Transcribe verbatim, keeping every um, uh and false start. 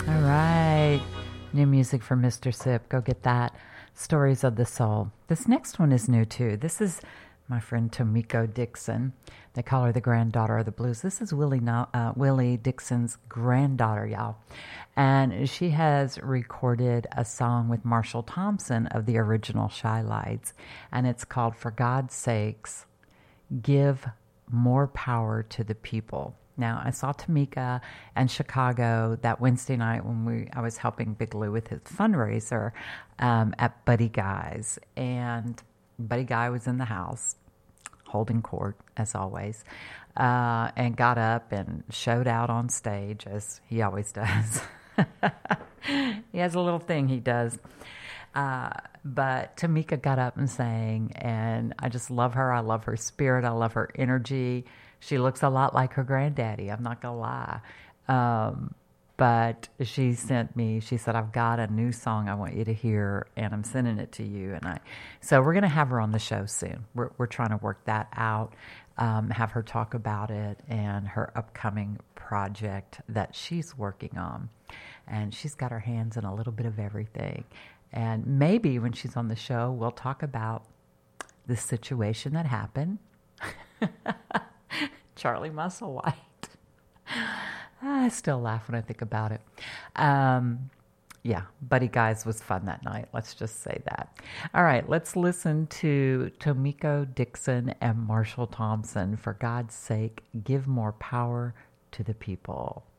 All right. New music from Mister Sip. Go get that. Stories of the Soul. This next one is new too. This is my friend Tomiko Dixon. They call her the granddaughter of the blues. This is Willie, uh, Willie Dixon's granddaughter, y'all. And she has recorded a song with Marshall Thompson of the original Shy Lights. And it's called For God's Sakes, Give More Power to the People. Now, I saw Tamika in Chicago that Wednesday night when we I was helping Big Lou with his fundraiser um, at Buddy Guy's. And Buddy Guy was in the house, holding court, as always, uh, and got up and showed out on stage, as he always does. He has a little thing he does. Uh, but Tamika got up and sang, and I just love her. I love her spirit. I love her energy. She looks a lot like her granddaddy, I'm not going to lie. Um, but she sent me, she said, I've got a new song I want you to hear, and I'm sending it to you. And I, so we're going to have her on the show soon. We're, we're trying to work that out, um, have her talk about it and her upcoming project that she's working on. And she's got her hands in a little bit of everything. And maybe when she's on the show, we'll talk about the situation that happened. Charlie Musselwhite. I still laugh when I think about it. Um, yeah, Buddy Guys was fun that night. Let's just say that. All right, let's listen to Tomiko Dixon and Marshall Thompson. For God's sake, give more power to the people.